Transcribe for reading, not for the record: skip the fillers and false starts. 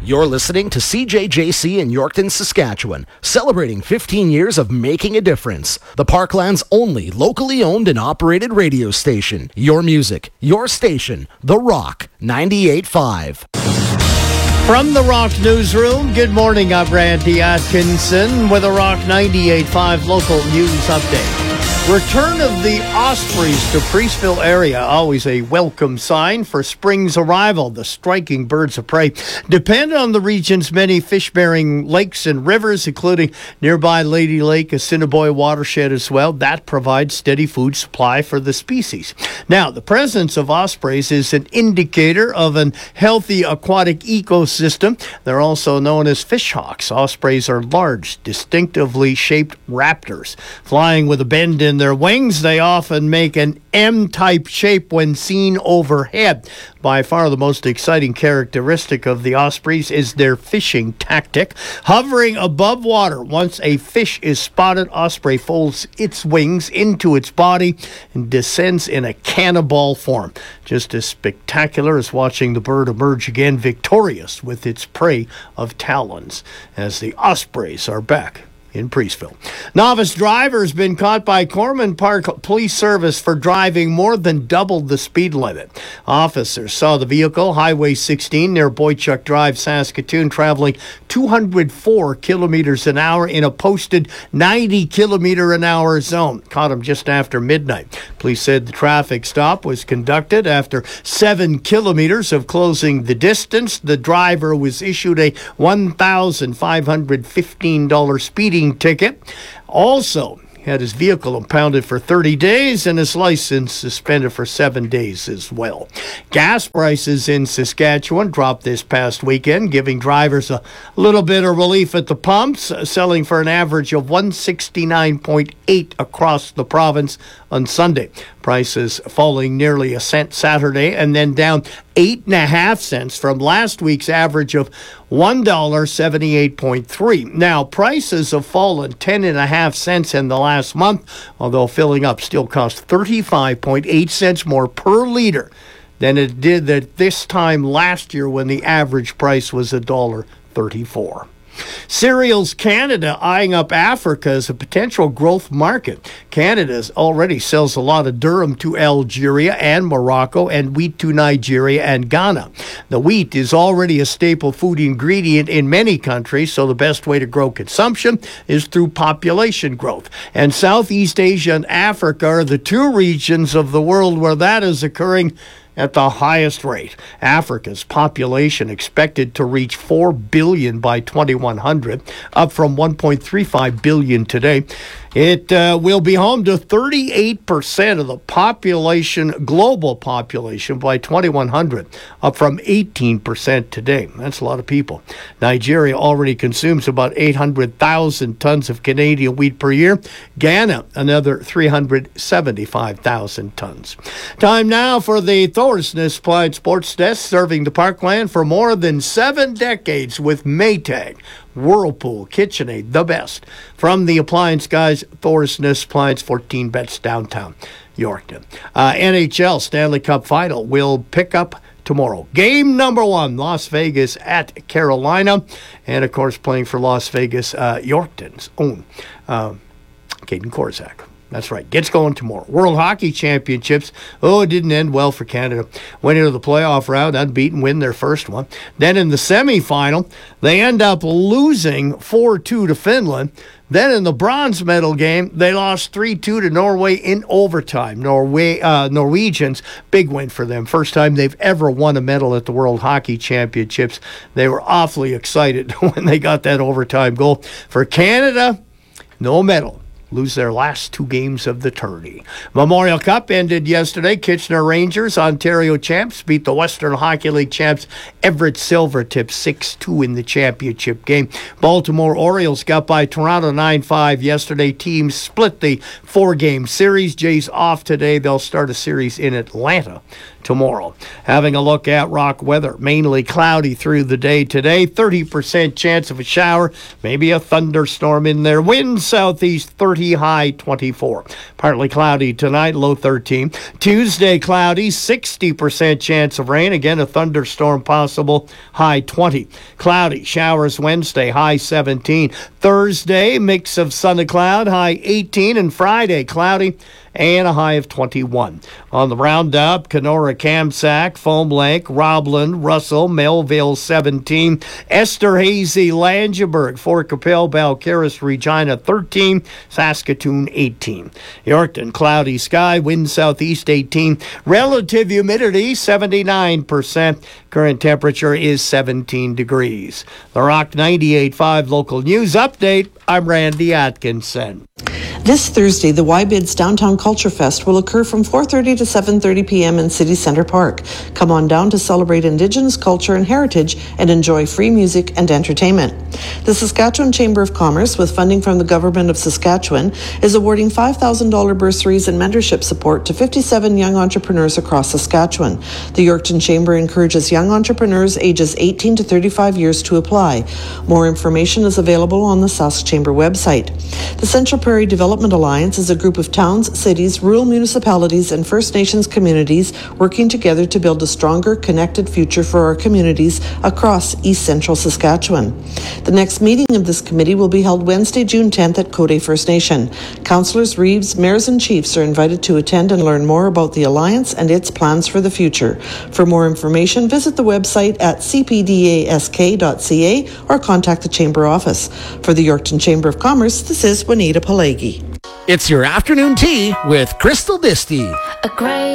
You're listening to CJJC in Yorkton, Saskatchewan, celebrating 15 years of making a difference. The Parkland's only locally owned and operated radio station. Your music, your station, The Rock 98.5. From the Rock Newsroom, good morning. I'm Randy Atkinson with a Rock 98.5 local news update. Return of the ospreys to Preeceville area, always a welcome sign for spring's arrival. The striking birds of prey depend on the region's many fish-bearing lakes and rivers, including nearby Lady Lake, Assiniboia watershed as well. That provides steady food supply for the species. Now, the presence of ospreys is an indicator of an healthy aquatic ecosystem. They're also known as fishhawks. Ospreys are large, distinctively shaped raptors. Flying with a bend in their wings, they often make an M-type shape when seen overhead. By far the most exciting characteristic of the ospreys is their fishing tactic. Hovering above water, once a fish is spotted, osprey folds its wings into its body and descends in a cannonball form. Just as spectacular as watching the bird emerge again victorious with its prey of talons, as the ospreys are back in Preeceville. Novice driver has been caught by Corman Park Police Service for driving more than double the speed limit. Officers saw the vehicle, Highway 16 near Boychuk Drive, Saskatoon, traveling 204 kilometers an hour in a posted 90 kilometer an hour zone. Caught him just after midnight. Police said the traffic stop was conducted after 7 kilometers of closing the distance. The driver was issued a $1,515 speeding ticket. Also had his vehicle impounded for 30 days and his license suspended for 7 days as well. Gas prices in Saskatchewan dropped this past weekend, giving drivers a little bit of relief at the pumps, selling for an average of $1.69.8 across the province on Sunday. Prices falling nearly a cent Saturday and then down 8.5 cents from last week's average of $1.78.3. Now, prices have fallen 10.5 cents in the last month, although filling up still costs 35.8 cents more per liter than it did at this time last year when the average price was $1.34. Cereals Canada eyeing up Africa as a potential growth market. Canada already sells a lot of durum to Algeria and Morocco and wheat to Nigeria and Ghana. The wheat is already a staple food ingredient in many countries, so the best way to grow consumption is through population growth. And Southeast Asia and Africa are the two regions of the world where that is occurring at the highest rate. Africa's population expected to reach 4 billion by 2100, up from 1.35 billion today. It will be home to 38% of the population, global population, by 2100, up from 18% today. That's a lot of people. Nigeria already consumes about 800,000 tons of Canadian wheat per year. Ghana, another 375,000 tons. Time now for the Thorsness Applied Sports Desk, serving the Parkland for more than 7 decades with Maytag, Whirlpool, KitchenAid, the best. From the appliance guys, Thorsness Appliance, 14 Bets downtown Yorkton. NHL Stanley Cup Final will pick up tomorrow. Game number 1, Las Vegas at Carolina. And, of course, playing for Las Vegas, Yorkton's own Caden Korczak. That's right. Gets going tomorrow. World Hockey Championships. Oh, it didn't end well for Canada. Went into the playoff round, unbeaten, win their first one. Then in the semifinal, they end up losing 4-2 to Finland. Then in the bronze medal game, they lost 3-2 to Norway in overtime. Norwegians, big win for them. First time they've ever won a medal at the World Hockey Championships. They were awfully excited when they got that overtime goal. For Canada, no medal. Lose their last 2 games of the tourney. Memorial Cup ended yesterday. Kitchener Rangers, Ontario champs, beat the Western Hockey League champs Everett Silvertips 6-2 in the championship game. Baltimore Orioles got by Toronto 9-5 yesterday. Teams split the 4-game series. Jays off today. They'll start a series in Atlanta tomorrow. Having a look at rock weather, mainly cloudy through the day today, 30% chance of a shower, maybe a thunderstorm in there. Wind southeast 30, high 24. Partly cloudy tonight, low 13. Tuesday cloudy, 60% chance of rain, again a thunderstorm possible, high 20. Cloudy showers Wednesday, high 17. Thursday mix of sun and cloud, high 18, and Friday cloudy and a high of 21. On the roundup, Kenora, Kamsack, Foam Lake, Roblin, Russell, Melville 17, Esterhazy, Langeberg, Fort Capel, Balcarres, Regina 13, Saskatoon 18. Yorkton, cloudy sky, wind southeast 18, relative humidity 79%, current temperature is 17 degrees. The Rock 98.5 local news update, I'm Randy Atkinson. This Thursday, the YBIDS Downtown Culture Fest will occur from 4:30 to 7:30 p.m. in City Centre Park. Come on down to celebrate Indigenous culture and heritage and enjoy free music and entertainment. The Saskatchewan Chamber of Commerce, with funding from the Government of Saskatchewan, is awarding $5,000 bursaries and mentorship support to 57 young entrepreneurs across Saskatchewan. The Yorkton Chamber encourages young entrepreneurs ages 18 to 35 years to apply. More information is available on the Sask Chamber website. The Central Prairie Development Alliance is a group of towns, cities, rural municipalities, and First Nations communities working together to build a stronger, connected future for our communities across East Central Saskatchewan. The next meeting of this committee will be held Wednesday, June 10th at Cote First Nation. Councillors, reeves, mayors, and chiefs are invited to attend and learn more about the Alliance and its plans for the future. For more information, visit the website at cpdask.ca or contact the Chamber office. For the Yorkton Chamber of Commerce, this is Juanita Pelagi. It's your afternoon tea with Crystal Disty. A great